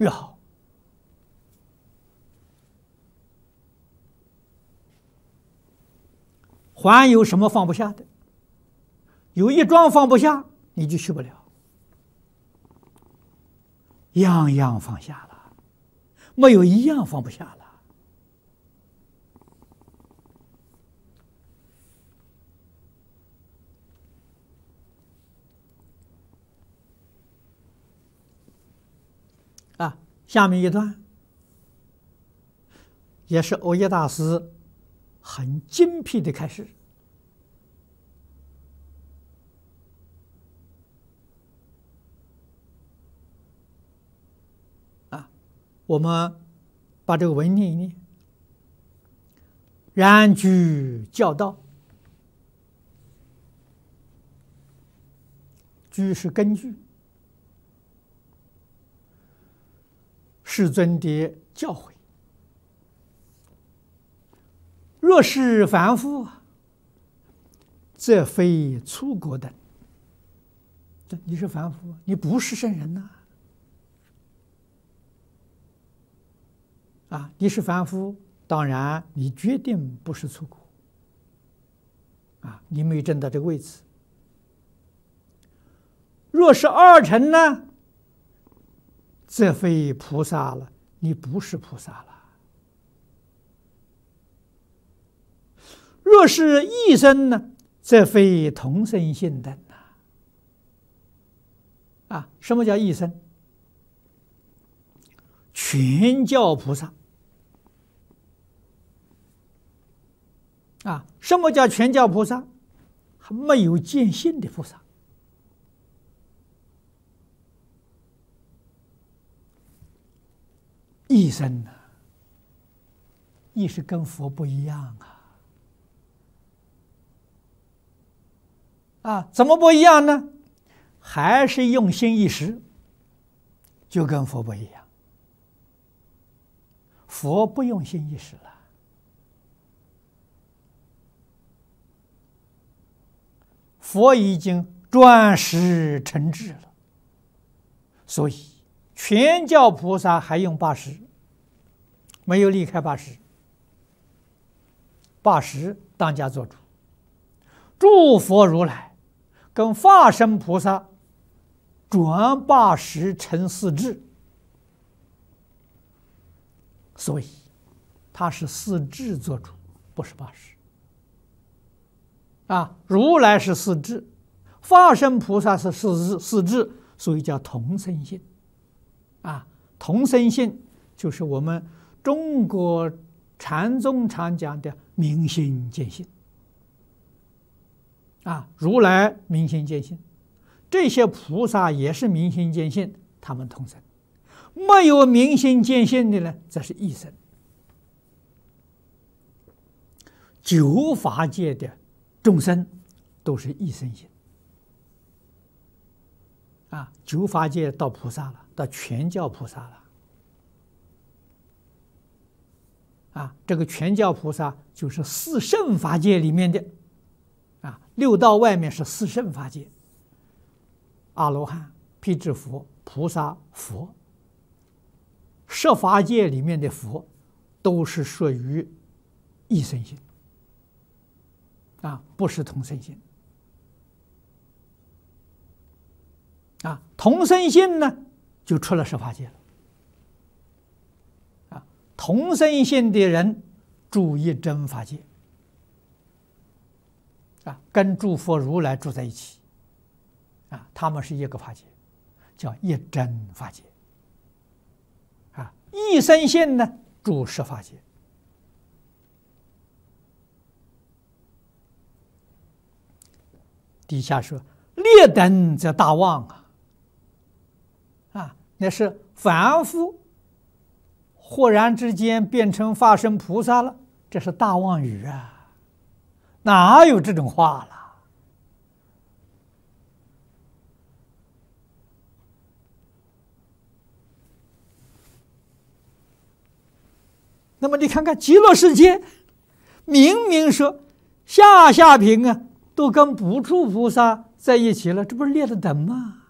越好。还有什么放不下的？有一桩放不下，你就去不了。样样放下了，没有一样放不下了。下面一段也是耦耶大师很精辟的开示。我们把这个文念一念：然居教道，居是根据。世尊的教诲，若是凡夫，则非粗果等。你是凡夫，你不是圣人呐！你是凡夫，当然你决定不是粗果。你没证到这个位置。若是二乘呢？则非菩萨了，你不是菩萨了。若是异生呢，则非同生性等什么叫异生？全教菩萨什么叫全教菩萨？没有见性的菩萨。异生异是跟佛不一样怎么不一样呢？还是用心一时，就跟佛不一样。佛不用心一时了，佛已经转识成智了，所以全教菩萨还用80，没有离开80当家做主。诸佛如来跟化身菩萨转80成4智，所以他是4智做主，不是80。如来是4智，化身菩萨是4智，所以叫同生性。同生性就是我们中国禅宗常讲的明心见性。如来明心见性，这些菩萨也是明心见性，他们同生。没有明心见性的呢，则是异生。9法界的众生都是异生性。9法界到菩萨了，到全教菩萨了。这个全教菩萨就是4圣法界里面的，6道外面是4圣法界，阿罗汉、辟支佛、菩萨、佛。10法界里面的佛都是属于异生性，不是同生性。同生性呢，就出了10法界了。同生性的人住一真法界，跟诸佛如来住在一起，他们是一个法界，叫一真法界。异生性呢，住10法界。底下说劣等则大妄那是凡夫忽然之间变成化身菩萨了，这是大妄语哪有这种话了？那么你看看极乐世界，明明说下品都跟不处菩萨在一起了，这不是劣了等吗？